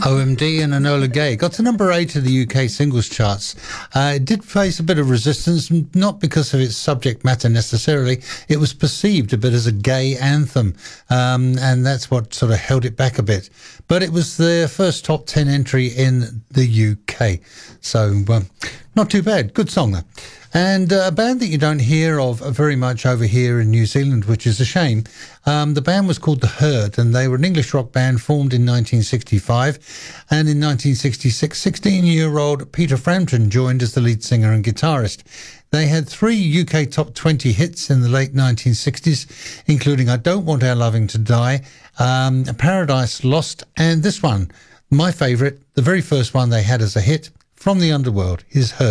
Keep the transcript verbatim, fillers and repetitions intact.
O M D and Enola Gay got to number eight of the U K singles charts. Uh, it did face a bit of resistance, not because of its subject matter necessarily. It was perceived a bit as a gay anthem, um, and that's what sort of held it back a bit. But it was their first top ten entry in the U K, so um, not too bad. Good song, though. And uh, a band that you don't hear of very much over here in New Zealand, which is a shame. Um, the band was called The Herd, and they were an English rock band formed in nineteen sixty-five. And in nineteen sixty-six, sixteen-year-old Peter Frampton joined as the lead singer and guitarist. They had three U K top twenty hits in the late nineteen sixties, including I Don't Want Our Loving to Die, um, Paradise Lost, and this one, my favourite, the very first one they had as a hit, From the Underworld, is Herd.